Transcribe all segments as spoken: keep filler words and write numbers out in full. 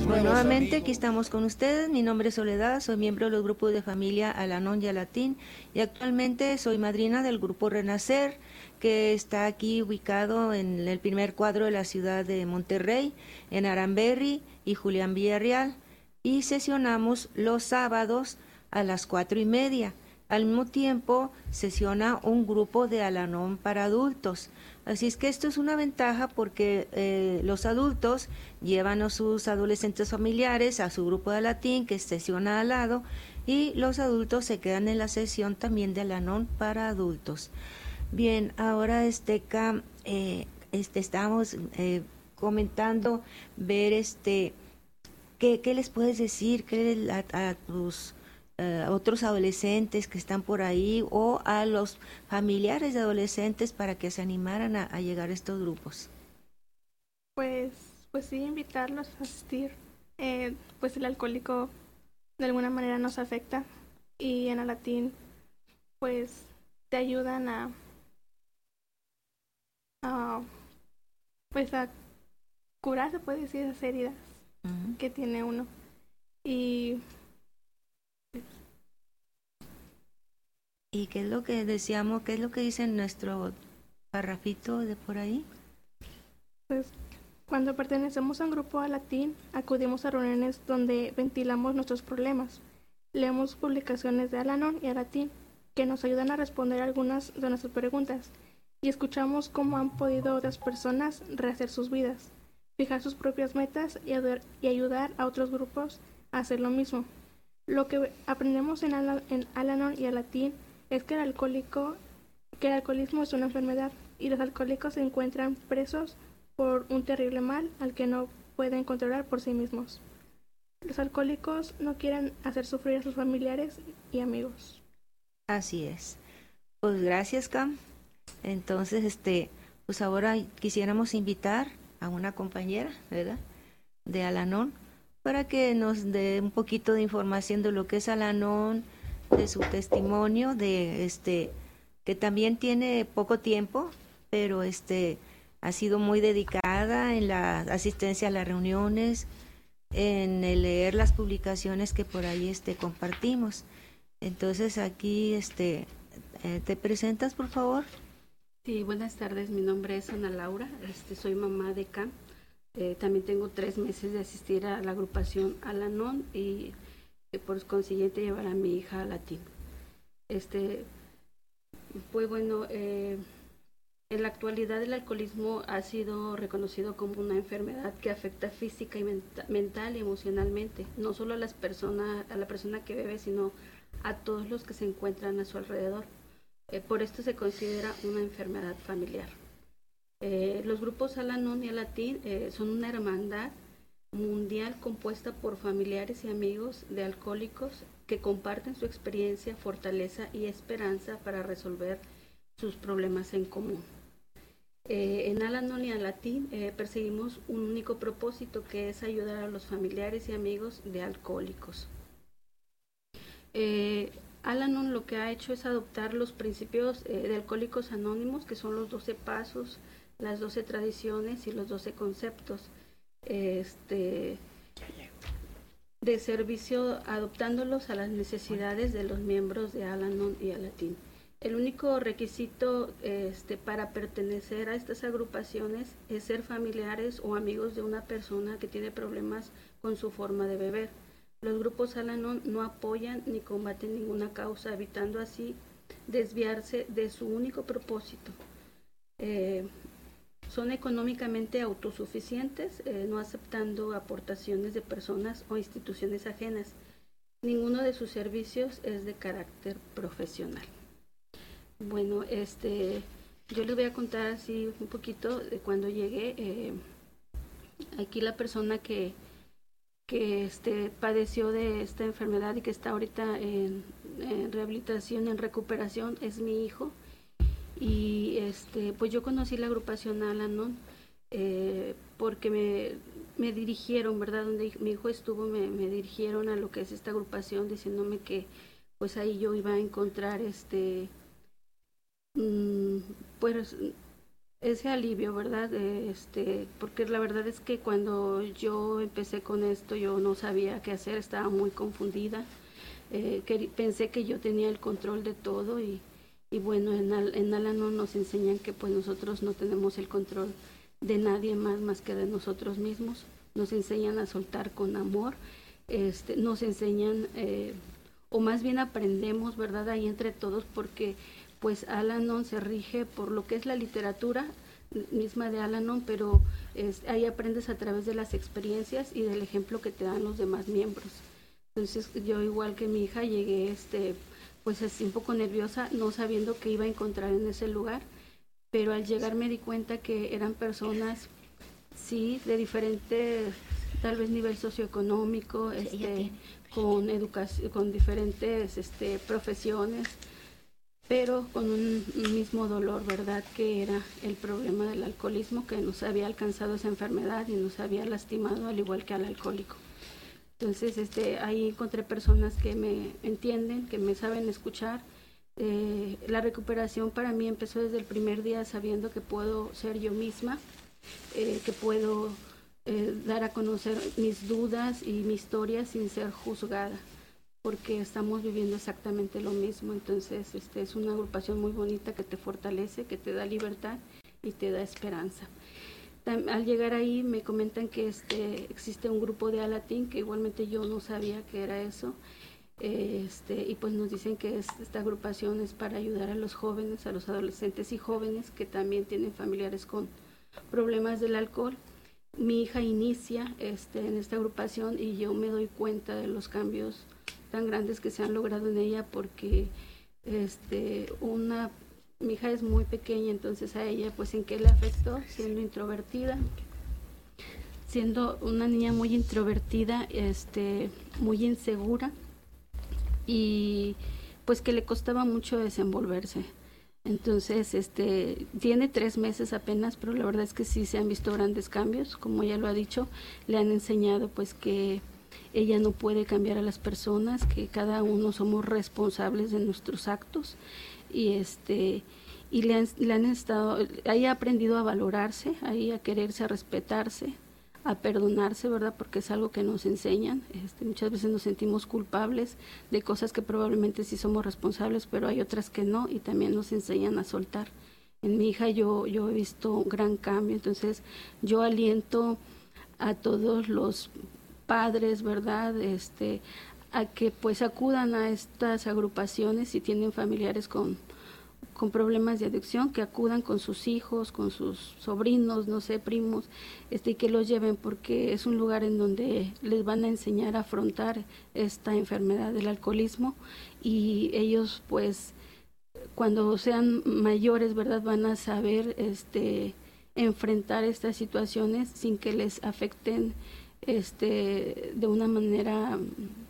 Bueno, nuevamente aquí estamos con ustedes. Mi nombre es Soledad, soy miembro de los grupos de familia Al-Anon y Al-Atin y actualmente soy madrina del grupo Renacer, que está aquí ubicado en el primer cuadro de la ciudad de Monterrey, en Aramberri y Julián Villarreal, y sesionamos los sábados a las cuatro y media. Al mismo tiempo sesiona un grupo de Al-Anon para adultos. Así es que esto es una ventaja porque eh, los adultos llevan a sus adolescentes familiares a su grupo de Al-Atin que sesiona al lado y los adultos se quedan en la sesión también de Al-Anon para adultos. Bien, ahora este, eh, este estamos eh, comentando ver este qué, qué les puedes decir qué a, a tus Uh, otros adolescentes que están por ahí o a los familiares de adolescentes para que se animaran a, a llegar a estos grupos. Pues, pues sí, invitarlos a asistir. Eh, pues el alcohólico de alguna manera nos afecta y en Al-Atin pues te ayudan a, a pues a curar, se puede decir, esas heridas uh-huh. que tiene uno. Y ¿Y qué es lo que decíamos? ¿Qué es lo que dice en nuestro parrafito de por ahí? Pues cuando pertenecemos a un grupo Al-Atin, acudimos a reuniones donde ventilamos nuestros problemas. Leemos publicaciones de Al-Anon y Al-Atin que nos ayudan a responder algunas de nuestras preguntas y escuchamos cómo han podido otras personas rehacer sus vidas, fijar sus propias metas y, y ayudar a otros grupos a hacer lo mismo. Lo que aprendemos en, Al- en Al-Anon y Al-Atin es que el alcohólico, que el alcoholismo es una enfermedad y los alcohólicos se encuentran presos por un terrible mal al que no pueden controlar por sí mismos. Los alcohólicos no quieren hacer sufrir a sus familiares y amigos. Así es. Pues gracias, Cam. Entonces, este, pues ahora quisiéramos invitar a una compañera, ¿verdad?, de Al-Anon, para que nos dé un poquito de información de lo que es Al-Anon, de su testimonio, de este, que también tiene poco tiempo, pero este ha sido muy dedicada en la asistencia a las reuniones, en el leer las publicaciones que por ahí este compartimos. Entonces aquí este eh, te presentas, por favor. Sí, buenas tardes, mi nombre es Ana Laura, este, soy mamá de Cam. Eh, también tengo tres meses de asistir a la agrupación Al-Anon y eh, por consiguiente llevar a mi hija a Al-Atin. Este, pues bueno, eh, en la actualidad el alcoholismo ha sido reconocido como una enfermedad que afecta física y menta, mental y emocionalmente, no solo a las personas, a la persona que bebe, sino a todos los que se encuentran a su alrededor. Eh, por esto se considera una enfermedad familiar. Eh, los grupos Al-Anon y Al-Atin eh, son una hermandad mundial compuesta por familiares y amigos de alcohólicos que comparten su experiencia, fortaleza y esperanza para resolver sus problemas en común. Eh, en Al-Anon y Al-Atin eh, perseguimos un único propósito, que es ayudar a los familiares y amigos de alcohólicos. Eh, Al-Anon lo que ha hecho es adoptar los principios eh, de Alcohólicos Anónimos, que son los doce pasos, las doce tradiciones y los doce conceptos este, de servicio, adoptándolos a las necesidades de los miembros de Al-Anon y Al-Atin. El único requisito este, para pertenecer a estas agrupaciones es ser familiares o amigos de una persona que tiene problemas con su forma de beber. Los grupos Al-Anon no apoyan ni combaten ninguna causa, evitando así desviarse de su único propósito. Eh, son económicamente autosuficientes, eh, no aceptando aportaciones de personas o instituciones ajenas. Ninguno de sus servicios es de carácter profesional. Bueno, este, yo les voy a contar así un poquito de cuando llegué. Eh, aquí la persona que que este, padeció de esta enfermedad y que está ahorita en, en rehabilitación, en recuperación, es mi hijo. Y este, pues yo conocí la agrupación Al-Anon eh, porque me, me dirigieron, ¿verdad? Donde mi hijo estuvo, me, me dirigieron a lo que es esta agrupación, diciéndome que pues ahí yo iba a encontrar este, mmm, pues ese alivio, ¿verdad? Eh, Este, porque la verdad es que cuando yo empecé con esto, yo no sabía qué hacer, estaba muy confundida. Eh, que, pensé que yo tenía el control de todo y, y bueno, en, Al, en Al-Anon nos enseñan que pues nosotros no tenemos el control de nadie más más que de nosotros mismos. Nos enseñan a soltar con amor, este, nos enseñan, eh, o más bien aprendemos, ¿verdad? Ahí entre todos, porque pues Al-Anon se rige por lo que es la literatura misma de Al-Anon, pero es, ahí aprendes a través de las experiencias y del ejemplo que te dan los demás miembros. Entonces yo, igual que mi hija, llegué este, pues así un poco nerviosa, no sabiendo qué iba a encontrar en ese lugar, pero al llegar me di cuenta que eran personas, sí, de diferente, tal vez nivel socioeconómico, Sí, este, con educación, con diferentes este, profesiones, pero con un mismo dolor, ¿verdad? Que era el problema del alcoholismo, que nos había alcanzado esa enfermedad y nos había lastimado al igual que al alcohólico. Entonces, este, ahí encontré personas que me entienden, que me saben escuchar. Eh, la recuperación para mí empezó desde el primer día, sabiendo que puedo ser yo misma, eh, que puedo eh, dar a conocer mis dudas y mi historia sin ser juzgada, porque estamos viviendo exactamente lo mismo. Entonces, este, es una agrupación muy bonita que te fortalece, que te da libertad y te da esperanza. Al llegar ahí me comentan que este, existe un grupo de Alatín, que igualmente yo no sabía que era eso, este, y pues nos dicen que es, esta agrupación es para ayudar a los jóvenes, a los adolescentes y jóvenes que también tienen familiares con problemas del alcohol. Mi hija inicia este, en esta agrupación y yo me doy cuenta de los cambios tan grandes que se han logrado en ella, porque este, una... mi hija es muy pequeña, entonces a ella, pues, ¿en qué le afectó? Siendo introvertida, siendo una niña muy introvertida, este, muy insegura, y pues que le costaba mucho desenvolverse. Entonces, este, tiene tres meses apenas, pero la verdad es que sí se han visto grandes cambios. Como ella lo ha dicho, le han enseñado pues que ella no puede cambiar a las personas, que cada uno somos responsables de nuestros actos, y este y le han, le han estado, ahí ha aprendido a valorarse, ahí a quererse, a respetarse, a perdonarse, ¿verdad? Porque es algo que nos enseñan. Este, muchas veces nos sentimos culpables de cosas que probablemente sí somos responsables, pero hay otras que no, y también nos enseñan a soltar. En mi hija yo, yo he visto un gran cambio, entonces yo aliento a todos los padres, ¿verdad? Este, a que pues acudan a estas agrupaciones si tienen familiares con, con problemas de adicción, que acudan con sus hijos, con sus sobrinos, no sé, primos, este, y que los lleven, porque es un lugar en donde les van a enseñar a afrontar esta enfermedad del alcoholismo, y ellos pues cuando sean mayores, ¿verdad?, van a saber este, enfrentar estas situaciones sin que les afecten este, de una manera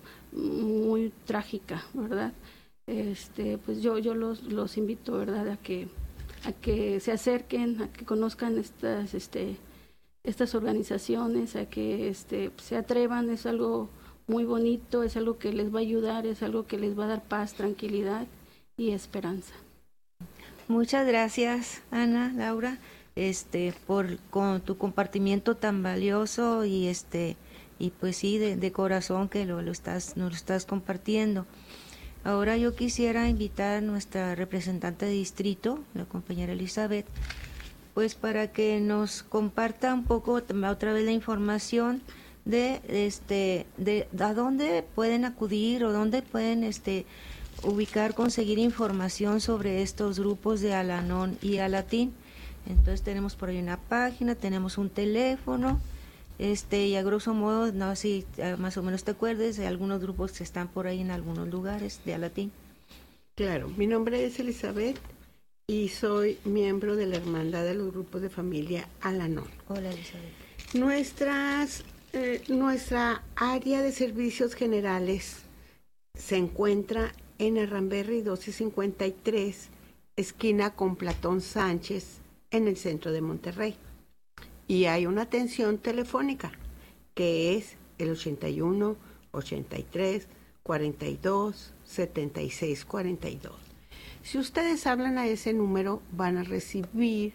muy trágica, ¿verdad? Este, pues yo yo los los invito, ¿verdad?, a que a que se acerquen, a que conozcan estas este estas organizaciones, a que este se atrevan. Es algo muy bonito, es algo que les va a ayudar, es algo que les va a dar paz, tranquilidad y esperanza. Muchas gracias, Ana, Laura, este, por con tu compartimiento tan valioso y este y pues sí, de, de corazón que lo, lo estás, nos lo estás compartiendo. Ahora yo quisiera invitar a nuestra representante de distrito, la compañera Elizabeth, pues para que nos comparta un poco otra vez la información de este de a dónde pueden acudir o dónde pueden este ubicar, conseguir información sobre estos grupos de Al-Anon y Alatín. Entonces tenemos por ahí una página, tenemos un teléfono, este y a grosso modo, no sé si más o menos te acuerdes de algunos grupos que están por ahí en algunos lugares de Alatín. Claro, mi nombre es Elizabeth y soy miembro de la Hermandad de los Grupos de Familia Al-Anon. Hola, Elizabeth. Nuestras, eh, nuestra área de servicios generales se encuentra en Arramberri doce cincuenta y tres, esquina con Platón Sánchez, en el centro de Monterrey. Y hay una atención telefónica, que es el ochenta y uno, ochenta y tres, cuarenta y dos, setenta y seis, cuarenta y dos. Si ustedes hablan a ese número, van a recibir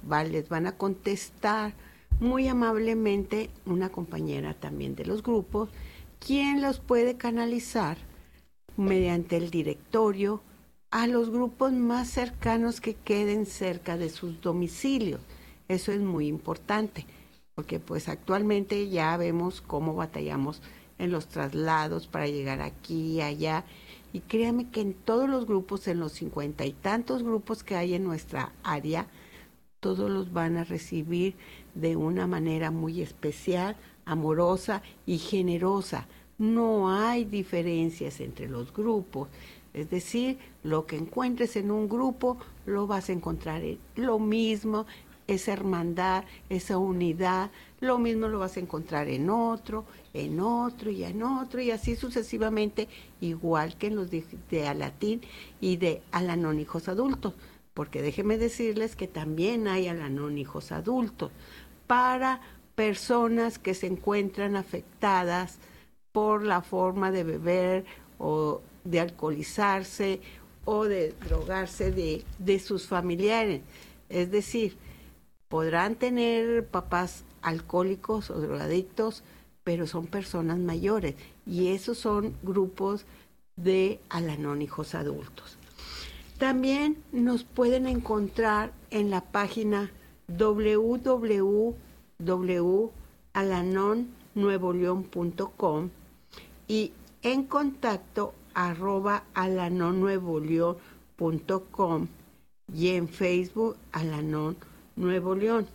va, les van a contestar muy amablemente una compañera también de los grupos, quien los puede canalizar mediante el directorio a los grupos más cercanos que queden cerca de sus domicilios. Eso es muy importante, porque pues actualmente ya vemos cómo batallamos en los traslados para llegar aquí y allá. Y créame que en todos los grupos, en los cincuenta y tantos grupos que hay en nuestra área, todos los van a recibir de una manera muy especial, amorosa y generosa. No hay diferencias entre los grupos. Es decir, lo que encuentres en un grupo lo vas a encontrar en lo mismo, esa hermandad, esa unidad, lo mismo lo vas a encontrar en otro, en otro y en otro, y así sucesivamente, igual que en los de, de Alatín y de Al-Anon Hijos Adultos, porque déjenme decirles que también hay Al-Anon Hijos Adultos para personas que se encuentran afectadas por la forma de beber o de alcoholizarse o de drogarse de, de sus familiares. Es decir, podrán tener papás alcohólicos o drogadictos, pero son personas mayores, y esos son grupos de Al-Anon Hijos Adultos. También nos pueden encontrar en la página doble u doble u doble u punto alanon nuevo león punto com y en contacto arroba alanon nuevo león punto com y en Facebook Al-Anon Nuevo León.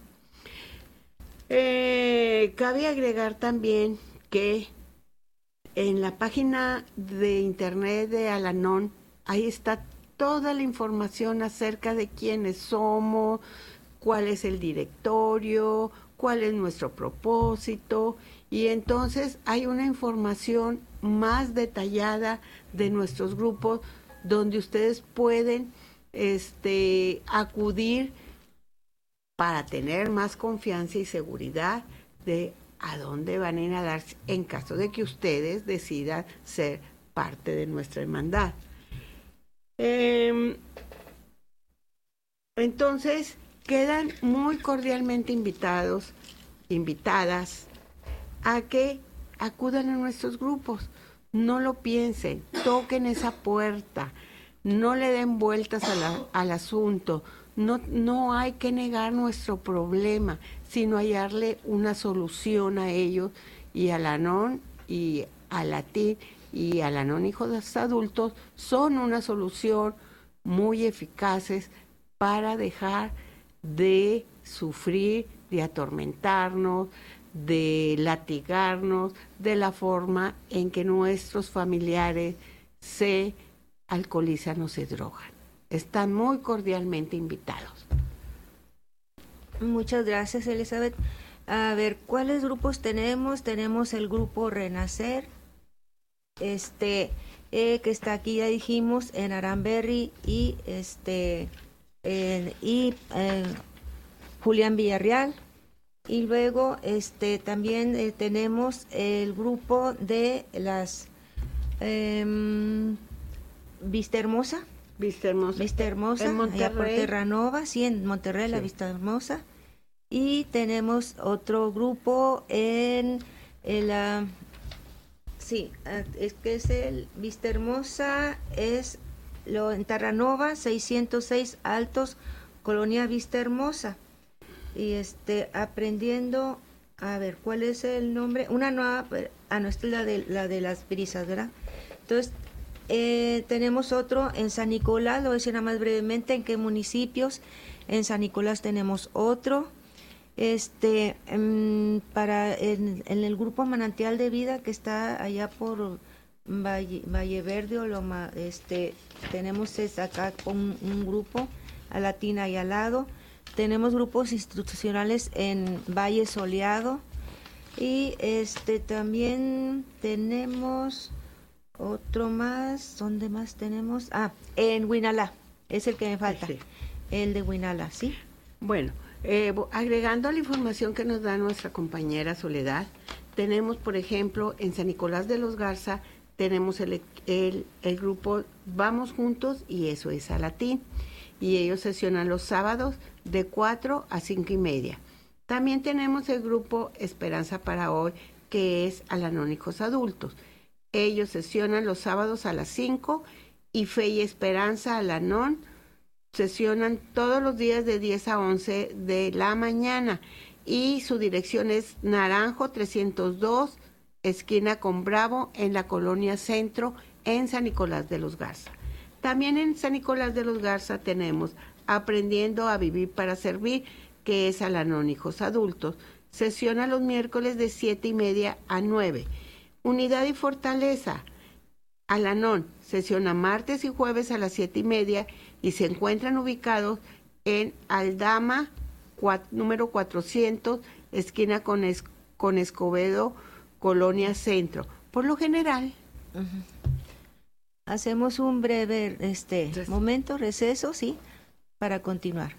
Eh, cabe agregar también que en la página de internet de Al-Anon, ahí está toda la información acerca de quiénes somos, cuál es el directorio, cuál es nuestro propósito, y entonces hay una información más detallada de nuestros grupos donde ustedes pueden este, acudir para tener más confianza y seguridad de a dónde van a ir a dar en caso de que ustedes decidan ser parte de nuestra hermandad. Eh, entonces, quedan muy cordialmente invitados, invitadas, a que acudan a nuestros grupos. No lo piensen, toquen esa puerta, no le den vueltas a la, al asunto. No, no hay que negar nuestro problema, sino hallarle una solución a ellos, y Al-Anon y Alatín y Al-Anon Hijos Adultos son una solución muy eficaces para dejar de sufrir, de atormentarnos, de latigarnos de la forma en que nuestros familiares se alcoholizan o se drogan. Están muy cordialmente invitados. Muchas gracias, Elizabeth. A ver, ¿cuáles grupos tenemos? Tenemos el grupo Renacer, este, eh, que está aquí, ya dijimos, en Aranberry y este eh, y eh, Julián Villarreal. Y luego este también eh, tenemos el grupo de las eh, Vista Hermosa. Vista Hermosa. Vista Hermosa, en Monterrey. Allá por Terranova, sí, en Monterrey, sí. La Vista Hermosa. Y tenemos otro grupo en, en la... Sí, es que es el Vista Hermosa, es lo en Terranova, seiscientos seis Altos, Colonia Vista Hermosa. Y este, aprendiendo, a ver, ¿cuál es el nombre? Una nueva, ah, no, esta es la de, la de las brisas, ¿verdad? Entonces, Eh, tenemos otro en San Nicolás, lo voy a decir nada más brevemente en qué municipios. En San Nicolás tenemos otro, este um, para en, en el grupo Manantial de Vida que está allá por Valle, Valle Verde o Loma, este tenemos acá con un grupo a Latina y al lado. Tenemos grupos institucionales en Valle Soleado y este también tenemos otro más. ¿Dónde más tenemos? Ah, en Huinalá, es el que me falta, sí. El de Huinalá, ¿sí? Bueno, eh, agregando a la información que nos da nuestra compañera Soledad, tenemos, por ejemplo, en San Nicolás de los Garza, tenemos el, el, el grupo Vamos Juntos, y eso es Alatín, y ellos sesionan los sábados de cuatro a cinco y media. También tenemos el grupo Esperanza para Hoy, que es Al-Anon Hijos Adultos. Ellos sesionan los sábados a las cinco y Fe y Esperanza Al-Anon sesionan todos los días de diez a once de la mañana. Y su dirección es Naranjo trescientos dos, esquina con Bravo, en la Colonia Centro, en San Nicolás de los Garza. También en San Nicolás de los Garza tenemos Aprendiendo a Vivir para Servir, que es Al-Anon Hijos Adultos. Sesiona los miércoles de siete y media a nueve. Unidad y Fortaleza, Al-Anon, sesiona martes y jueves a las siete y media y se encuentran ubicados en Aldama, cuat, número cuatrocientos, esquina con, es, con Escobedo, Colonia Centro. Por lo general. Uh-huh. Hacemos un breve este Res- momento, receso, sí, para continuar.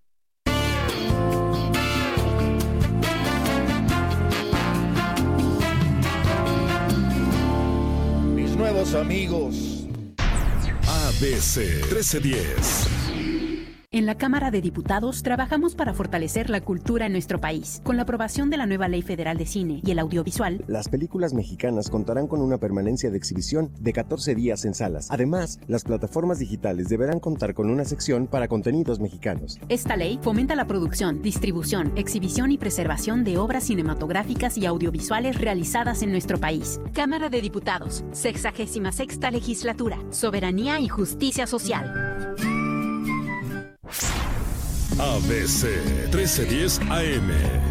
Mis nuevos amigos. A B C trece diez. En la Cámara de Diputados trabajamos para fortalecer la cultura en nuestro país. Con la aprobación de la nueva Ley Federal de Cine y el Audiovisual, las películas mexicanas contarán con una permanencia de exhibición de catorce días en salas. Además, las plataformas digitales deberán contar con una sección para contenidos mexicanos. Esta ley fomenta la producción, distribución, exhibición y preservación de obras cinematográficas y audiovisuales realizadas en nuestro país. Cámara de Diputados, sexagésima sexta Legislatura, Soberanía y Justicia Social. A B C trece diez A M.